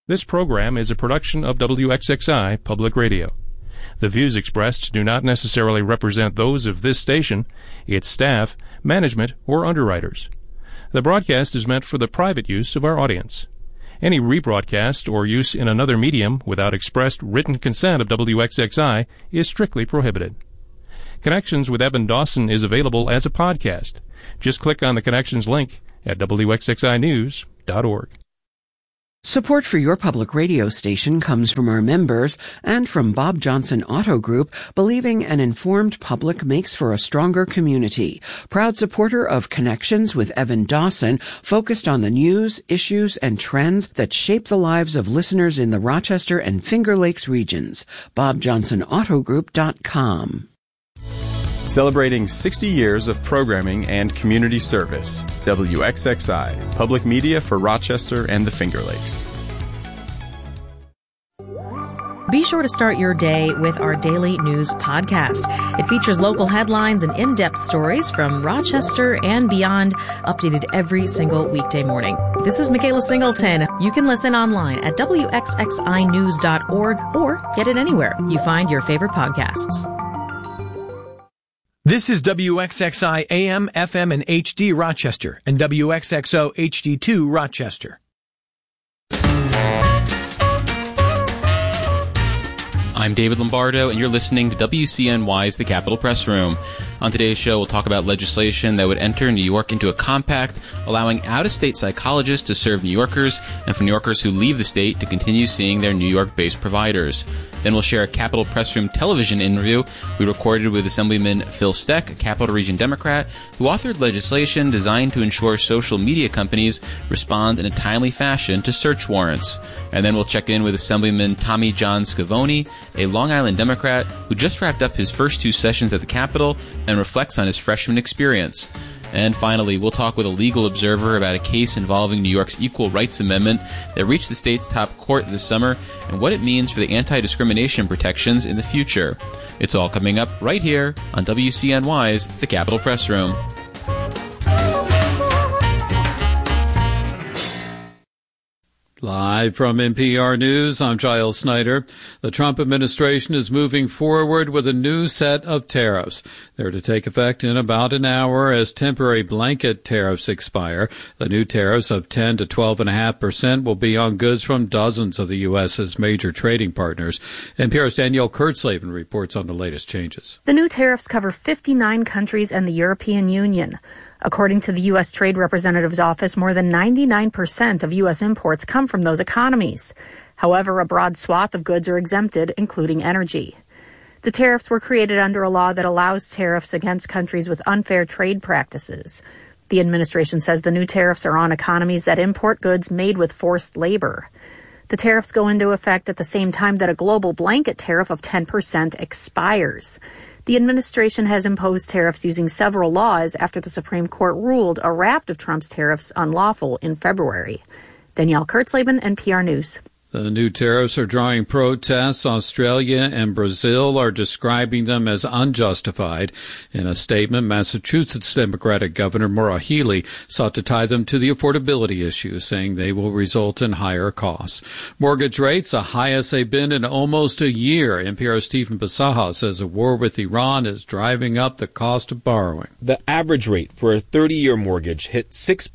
This program is a production of WXXI Public Radio. The views expressed do not necessarily represent those of this station, its staff, management, or underwriters. The broadcast is meant for the private use of our audience. Any rebroadcast or use in another medium without expressed written consent of WXXI is strictly prohibited. Connections with Evan Dawson is available as a podcast. Just click on the Connections link at WXXInews.org. Support for your public radio station comes from our members and from Bob Johnson Auto Group, believing an informed public makes for a stronger community. Proud supporter of Connections with Evan Dawson, focused on the news, issues, and trends that shape the lives of listeners in the Rochester and Finger Lakes regions. BobJohnsonAutoGroup.com. Celebrating 60 years of programming and community service. WXXI, public media for Rochester and the Finger Lakes. Be sure to start your day with our daily news podcast. It features local headlines and in-depth stories from Rochester and beyond, updated every single weekday morning. This is Michaela Singleton. You can listen online at WXXInews.org or get it anywhere you find your favorite podcasts. This is WXXI AM, FM, and HD Rochester and WXXO HD2 Rochester. I'm David Lombardo, and you're listening to WCNY's The Capitol Press Room. On today's show, we'll talk about legislation that would enter New York into a compact allowing out-of-state psychologists to serve New Yorkers, and for New Yorkers who leave the state to continue seeing their New York-based providers. Then we'll share a Capitol Press Room television interview we recorded with Assemblyman Phil Steck, a Capital Region Democrat, who authored legislation designed to ensure social media companies respond in a timely fashion to search warrants. And then we'll check in with Assemblyman Tommy John Scavone, a Long Island Democrat who just wrapped up his first 2 sessions at the Capitol and reflects on his freshman experience. And finally, we'll talk with a legal observer about a case involving New York's Equal Rights Amendment that reached the state's top court this summer and what it means for the anti-discrimination protections in the future. It's all coming up right here on WCNY's The Capitol Press Room. Live from NPR News, I'm Giles Snyder. The Trump administration is moving forward with a new set of tariffs. They're to take effect in about an hour as temporary blanket tariffs expire. The new tariffs of 10 to 12.5% will be on goods from dozens of the U.S.'s major trading partners. NPR's Danielle Kurtzleben reports on the latest changes. The new tariffs cover 59 countries and the European Union. According to the U.S. Trade Representative's office, more than 99% of U.S. imports come from those economies. However, a broad swath of goods are exempted, including energy. The tariffs were created under a law that allows tariffs against countries with unfair trade practices. The administration says the new tariffs are on economies that import goods made with forced labor. The tariffs go into effect at the same time that a global blanket tariff of 10% expires. The administration has imposed tariffs using several laws after the Supreme Court ruled a raft of Trump's tariffs unlawful in February. Danielle Kurtzleben, NPR News. The new tariffs are drawing protests. Australia and Brazil are describing them as unjustified. In a statement, Massachusetts Democratic Governor Maura Healey sought to tie them to the affordability issue, saying they will result in higher costs. Mortgage rates, the highest they've been in almost a year. NPR's Stephen Basaha says a war with Iran is driving up the cost of borrowing. The average rate for a 30-year mortgage hit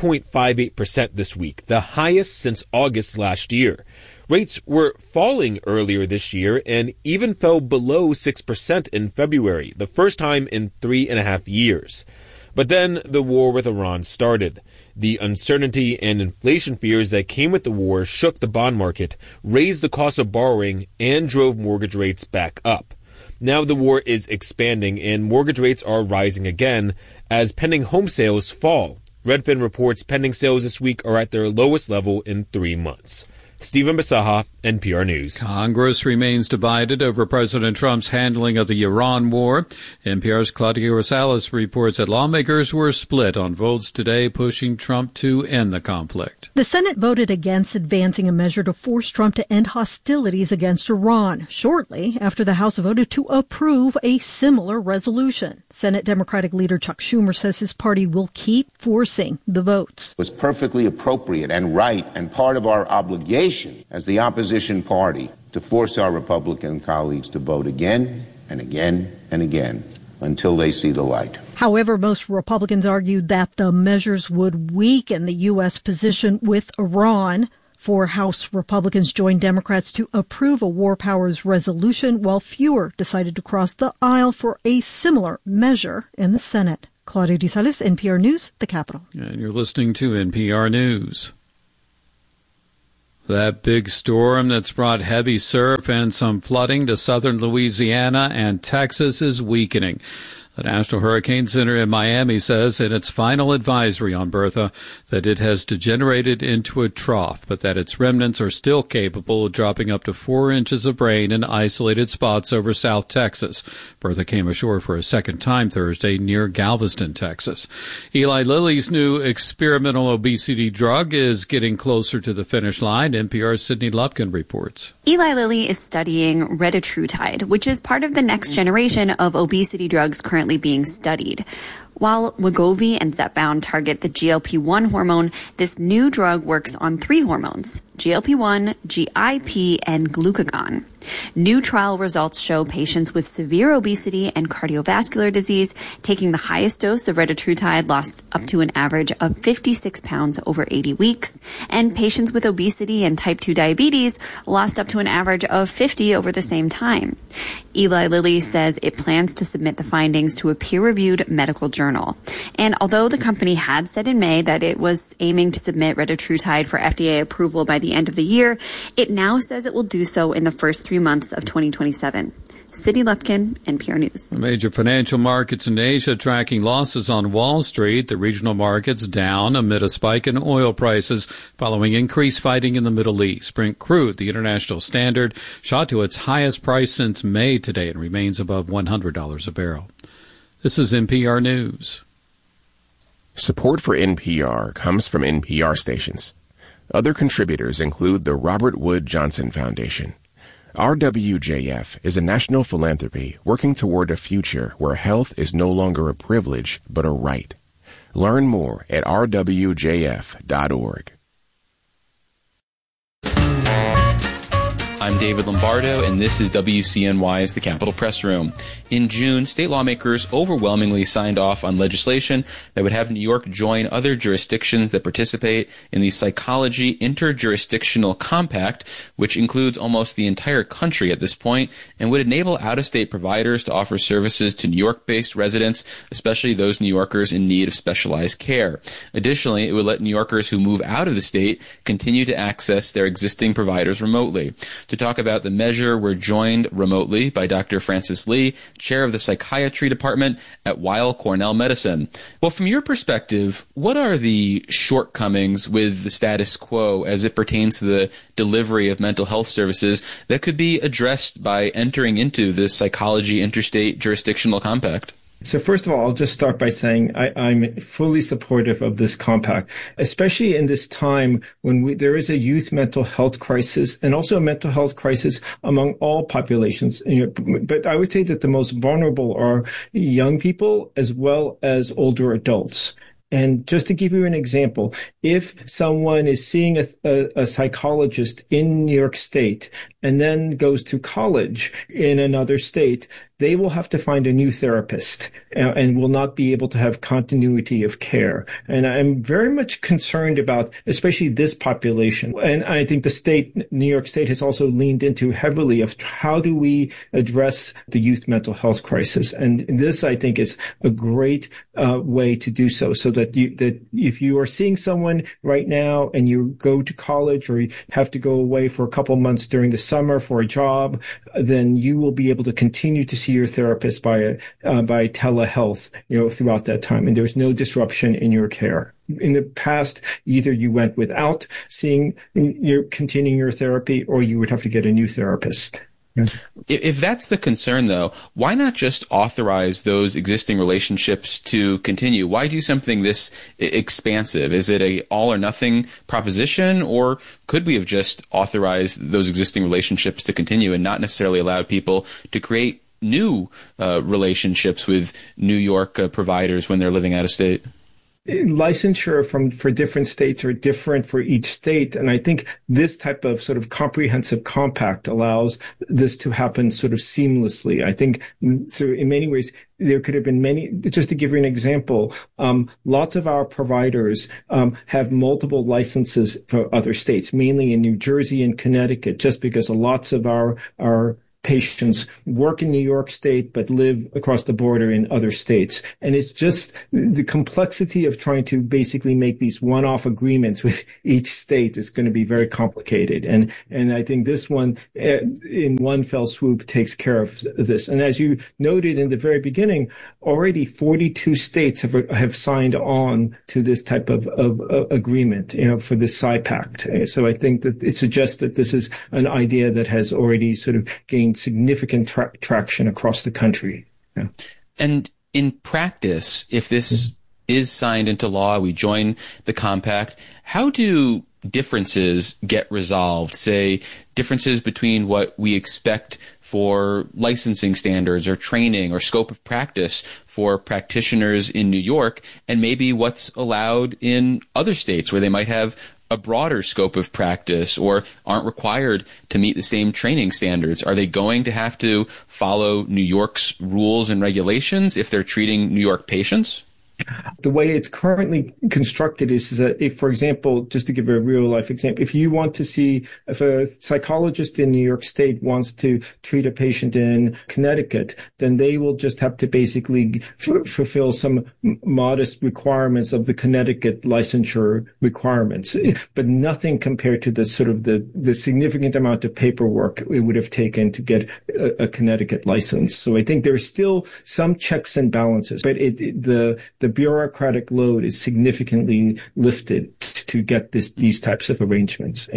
6.58% this week, the highest since August last year. Rates were falling earlier this year and even fell below 6% in February, the first time in 3.5 years. But then the war with Iran started. The uncertainty and inflation fears that came with the war shook the bond market, raised the cost of borrowing, and drove mortgage rates back up. Now the war is expanding and mortgage rates are rising again as pending home sales fall. Redfin reports pending sales this week are at their lowest level in 3 months. Stephen Basaha, NPR News. Congress remains divided over President Trump's handling of the Iran war. NPR's Claudia Rosales reports that lawmakers were split on votes today pushing Trump to end the conflict. The Senate voted against advancing a measure to force Trump to end hostilities against Iran, shortly after the House voted to approve a similar resolution. Senate Democratic leader Chuck Schumer says his party will keep forcing the votes. It was perfectly appropriate and right and part of our obligation determination as the opposition party to force our Republican colleagues to vote again and again and again until they see the light. However, most Republicans argued that the measures would weaken the U.S. position with Iran. 4 House Republicans joined Democrats to approve a war powers resolution, while fewer decided to cross the aisle for a similar measure in the Senate. Claudia De Salis, NPR News, the Capitol. And you're listening to NPR News. That big storm that's brought heavy surf and some flooding to southern Louisiana and Texas is weakening. The National Hurricane Center in Miami says in its final advisory on Bertha that it has degenerated into a trough, but that its remnants are still capable of dropping up to 4 inches of rain in isolated spots over South Texas. Bertha came ashore for a second time Thursday near Galveston, Texas. Eli Lilly's new experimental obesity drug is getting closer to the finish line. NPR's Sydney Lupkin reports. Eli Lilly is studying retatrutide, which is part of the next generation of obesity drugs currently being studied. While Wegovy and Zepbound target the GLP-1 hormone, this new drug works on 3 hormones, GLP-1, GIP, and glucagon. New trial results show patients with severe obesity and cardiovascular disease taking the highest dose of retatrutide lost up to an average of 56 pounds over 80 weeks, and patients with obesity and type 2 diabetes lost up to an average of 50 over the same time. Eli Lilly says it plans to submit the findings to a peer-reviewed medical journal. And although the company had said in May that it was aiming to submit retatrutide for FDA approval by the end of the year, it now says it will do so in the first 3 months of 2027. Sydney Lupkin, NPR News. The major financial markets in Asia tracking losses on Wall Street. The regional markets down amid a spike in oil prices following increased fighting in the Middle East. Brent crude, the international standard, shot to its highest price since May today and remains above $100 a barrel. This is NPR News. Support for NPR comes from NPR stations. Other contributors include the Robert Wood Johnson Foundation. RWJF is a national philanthropy working toward a future where health is no longer a privilege but a right. Learn more at rwjf.org. I'm David Lombardo, and this is WCNY's The Capitol Press Room. In June, state lawmakers overwhelmingly signed off on legislation that would have New York join other jurisdictions that participate in the Psychology Interjurisdictional Compact, which includes almost the entire country at this point, and would enable out-of-state providers to offer services to New York-based residents, especially those New Yorkers in need of specialized care. Additionally, it would let New Yorkers who move out of the state continue to access their existing providers remotely. To talk about the measure, we're joined remotely by Dr. Francis Lee, chair of the psychiatry department at Weill Cornell Medicine. Well, from your perspective, what are the shortcomings with the status quo as it pertains to the delivery of mental health services that could be addressed by entering into this Psychology Interstate Jurisdictional Compact? So first of all, I'll just start by saying I'm fully supportive of this compact, especially in this time when there is a youth mental health crisis and also a mental health crisis among all populations. But I would say that the most vulnerable are young people as well as older adults. And just to give you an example, if someone is seeing a psychologist in New York State and then goes to college in another state, they will have to find a new therapist and will not be able to have continuity of care. And I'm very much concerned about especially this population. And I think the state, New York State, has also leaned into heavily of how do we address the youth mental health crisis. And this, I think, is a great way to do so that if you are seeing someone right now and you go to college or you have to go away for a couple months during the summer for a job, then you will be able to continue to see your therapist by telehealth, throughout that time, and there's no disruption in your care. In the past, either you went without continuing your therapy, or you would have to get a new therapist. If that's the concern, though, why not just authorize those existing relationships to continue? Why do something this expansive? Is it a all or nothing proposition, or could we have just authorized those existing relationships to continue and not necessarily allowed people to create new relationships with New York providers when they're living out of state? licensure for different states are different for each state. And I think this type of sort of comprehensive compact allows this to happen sort of seamlessly. I think so in many ways, there could have been many, just to give you an example, lots of our providers have multiple licenses for other states, mainly in New Jersey and Connecticut, just because lots of our patients work in New York State but live across the border in other states. And it's just the complexity of trying to basically make these one-off agreements with each state is going to be very complicated. And I think this one, in one fell swoop, takes care of this. And as you noted in the very beginning, already 42 states have signed on to this type of agreement, for the PSI-Pact. So I think that it suggests that this is an idea that has already sort of gained significant traction across the country. Yeah. And in practice, if this is signed into law, we join the compact, how do differences get resolved? Say, differences between what we expect for licensing standards or training or scope of practice for practitioners in New York and maybe what's allowed in other states where they might have a broader scope of practice or aren't required to meet the same training standards? Are they going to have to follow New York's rules and regulations if they're treating New York patients? The way it's currently constructed is that if, for example, just to give a real life example, if a psychologist in New York State wants to treat a patient in Connecticut, then they will just have to basically fulfill some modest requirements of the Connecticut licensure requirements, but nothing compared to the sort of the significant amount of paperwork it would have taken to get a Connecticut license. So I think there's still some checks and balances, but the bureaucratic load is significantly lifted to get these types of arrangements,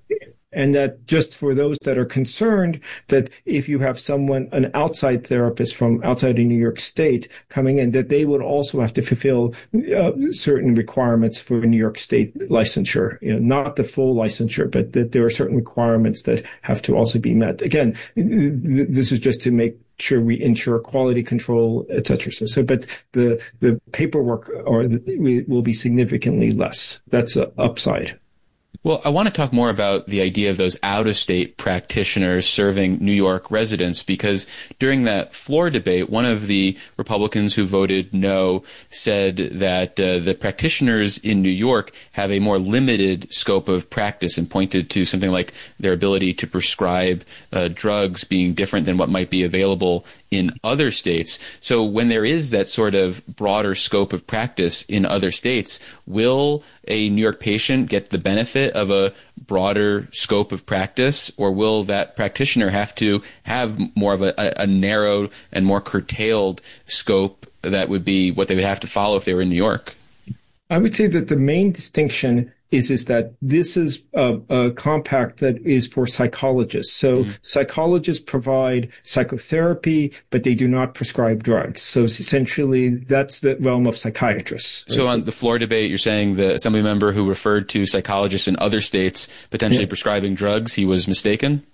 and that just for those that are concerned that if you have an outside therapist from outside of New York State coming in, that they would also have to fulfill certain requirements for New York State licensure, not the full licensure, but that there are certain requirements that have to also be met. Again, this is just to make sure we ensure quality control, et cetera. So, but the paperwork will be significantly less. That's an upside. Well, I want to talk more about the idea of those out-of-state practitioners serving New York residents, because during that floor debate, one of the Republicans who voted no said that the practitioners in New York have a more limited scope of practice and pointed to something like their ability to prescribe drugs being different than what might be available in other states. So when there is that sort of broader scope of practice in other states, will a New York patient get the benefit of a broader scope of practice, or will that practitioner have to have more of a narrow and more curtailed scope that would be what they would have to follow if they were in New York? I would say that the main distinction is that this is a compact that is for psychologists. So psychologists provide psychotherapy, but they do not prescribe drugs. So essentially, that's the realm of psychiatrists. Right? So on the floor debate, you're saying the assembly member who referred to psychologists in other states potentially prescribing drugs, he was mistaken?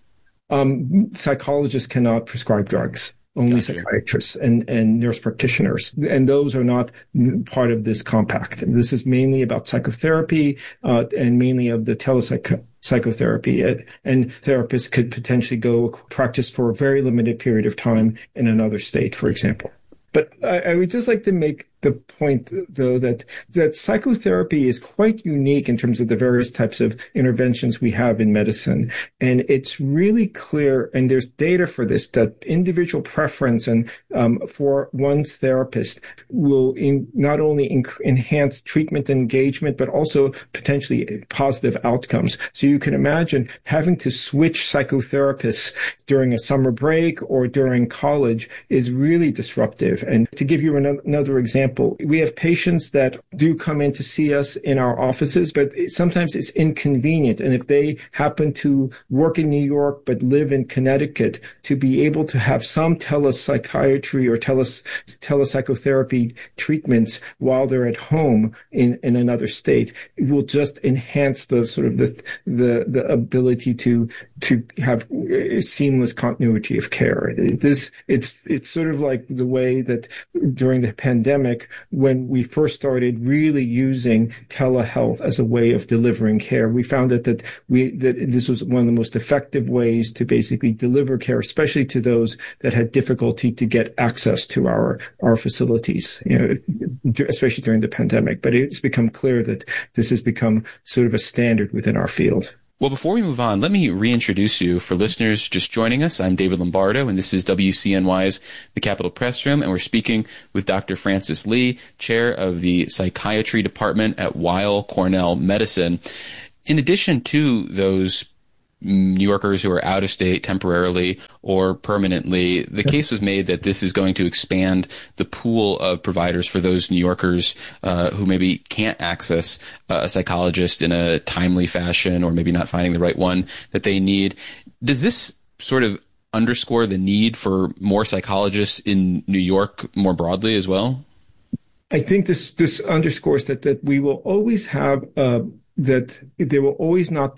Psychologists cannot prescribe drugs. Only psychiatrists and nurse practitioners. And those are not part of this compact. This is mainly about psychotherapy, and mainly of the telepsychotherapy. And therapists could potentially go practice for a very limited period of time in another state, for example. But I would just like to make the point, though, that psychotherapy is quite unique in terms of the various types of interventions we have in medicine. And it's really clear, and there's data for this, that individual preference and for one's therapist will not only enhance treatment engagement, but also potentially positive outcomes. So you can imagine having to switch psychotherapists during a summer break or during college is really disruptive. And to give you another example, we have patients that do come in to see us in our offices, but sometimes it's inconvenient. And if they happen to work in New York but live in Connecticut, to be able to have some telepsychiatry or telepsychotherapy treatments while they're at home in another state, it will just enhance the sort of the ability to have seamless continuity of care. It's sort of like the way that during the pandemic, pandemic, when we first started really using telehealth as a way of delivering care, we found that this was one of the most effective ways to basically deliver care, especially to those that had difficulty to get access to our facilities, especially during the pandemic. But it's become clear that this has become sort of a standard within our field. Well, before we move on, let me reintroduce you. For listeners just joining us, I'm David Lombardo, and this is WCNY's The Capitol Press Room, and we're speaking with Dr. Francis Lee, chair of the Psychiatry Department at Weill Cornell Medicine. In addition to those New Yorkers who are out of state temporarily or permanently, the case was made that this is going to expand the pool of providers for those New Yorkers who maybe can't access a psychologist in a timely fashion, or maybe not finding the right one that they need. Does this sort of underscore the need for more psychologists in New York more broadly as well? I think this underscores that we will always have that there will always not be